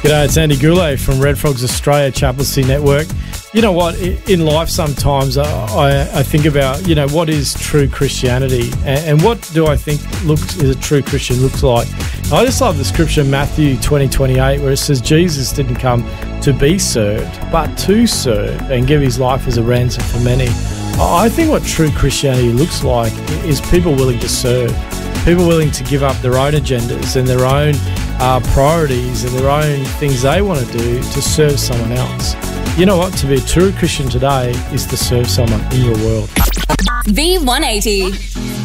G'day, it's Andy Goulet from Red Frogs Australia Chaplaincy Network. You know what, in life sometimes I think about, what is true Christianity and what do I think is a true Christian looks like. I just love the scripture Matthew 20:28 where it says Jesus didn't come to be served but to serve and give his life as a ransom for many. I think what true Christianity looks like is people willing to serve, people willing to give up their own agendas and their own priorities and their own things they want to do to serve someone else. You know what? To be a true Christian today is to serve someone in your world. V180.